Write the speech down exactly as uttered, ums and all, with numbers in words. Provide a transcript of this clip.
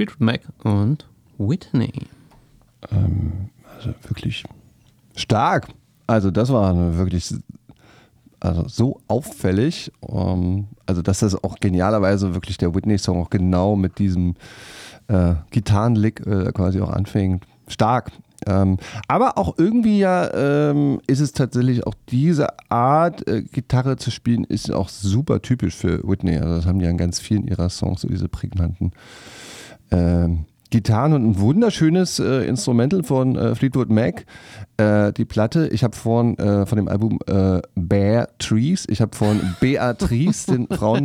Fleetwood Mac und Whitney. Ähm, also wirklich stark. Also das war wirklich also so auffällig. Ähm, also dass das auch genialerweise wirklich der Whitney-Song auch genau mit diesem äh, Gitarrenlick äh, quasi auch anfängt. Stark. Ähm, aber auch irgendwie ja ähm, ist es tatsächlich auch diese Art äh, Gitarre zu spielen ist auch super typisch für Whitney. Also das haben die ja in ganz vielen ihrer Songs, so diese prägnanten ähm, Gitarren und ein wunderschönes äh, Instrumental von äh, Fleetwood Mac. Äh, die Platte, ich habe vorhin äh, von dem Album äh, Bare Trees, ich habe vorhin Beatrice, den Frauen